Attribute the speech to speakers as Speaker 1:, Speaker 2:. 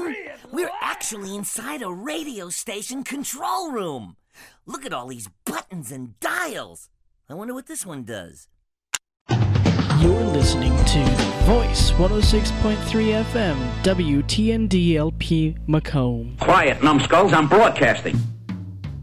Speaker 1: Captain? We're actually inside a radio station control room. Look at all these buttons and dials. I wonder what this one does.
Speaker 2: You're listening to The Voice, 106.3 FM, WTNDLP Macomb.
Speaker 3: Quiet, numbskulls, I'm broadcasting.